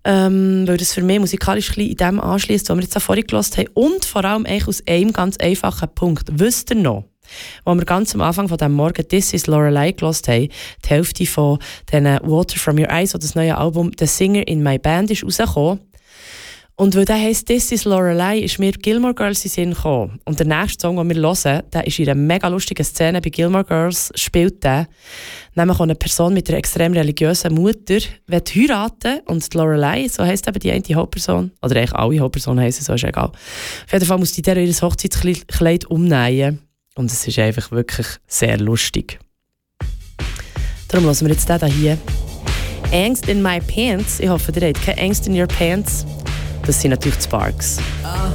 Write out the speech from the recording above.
weil das für mich musikalisch ein bisschen in dem anschließt, was wir jetzt auch vorhin gehört haben. Und vor allem eigentlich aus einem ganz einfachen Punkt. Wisst ihr noch, als wir ganz am Anfang von diesem Morgen «This is Lorelei» gehört haben, die Hälfte von diesen «Water from Your Eyes», das neue Album «The Singer in My Band» ist rausgekommen. Und weil der heisst «This is Lorelei», ist mir Gilmore Girls in den Sinn gekommen. Und der nächste Song, den wir hören, der ist in einer mega lustigen Szene bei Gilmore Girls, spielt der nämlich auch eine Person mit einer extrem religiösen Mutter wird heiraten und die Lorelei, so heisst eben die eine Hauptperson, oder eigentlich alle Hauptpersonen heissen, so ist egal. Auf jeden Fall muss die ihr Hochzeitskleid umnähen und es ist einfach wirklich sehr lustig. Darum hören wir jetzt den hier. «Angst in my pants». Ich hoffe, ihr habt keine Angst in your pants. Das sind natürlich die Sparks.